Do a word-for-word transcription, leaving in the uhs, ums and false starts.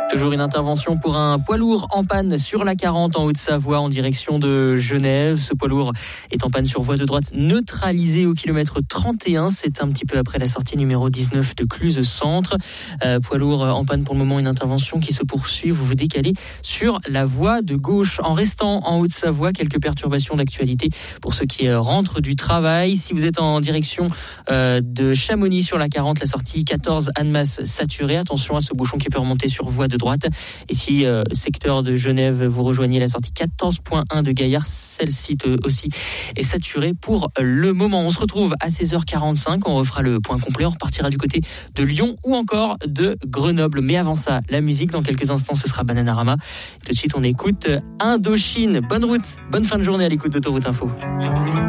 Toujours une intervention pour un poids lourd en panne sur la quarante en Haute-Savoie en direction de Genève. Ce poids lourd est en panne sur voie de droite neutralisée au kilomètre trente et un. C'est un petit peu après la sortie numéro dix-neuf de Cluse Centre. Euh, poids lourd en panne pour le moment, une intervention qui se poursuit. Vous vous décalez sur la voie de gauche. En restant en Haute-Savoie, quelques perturbations d'actualité pour ceux qui rentrent du travail. Si vous êtes en direction euh, de Chamonix sur la quarante, la sortie quatorze Annemasse saturée. Attention à ce bouchon qui peut remonter sur voie de droite. Et si euh, secteur de Genève, vous rejoignez la sortie quatorze point un de Gaillard, celle-ci aussi est saturée pour le moment. On se retrouve à seize heures quarante-cinq, on refera le point complet, on repartira du côté de Lyon ou encore de Grenoble. Mais avant ça, la musique, dans quelques instants, ce sera Bananarama. Tout de suite, on écoute Indochine. Bonne route, bonne fin de journée à l'écoute d'Autoroute Info.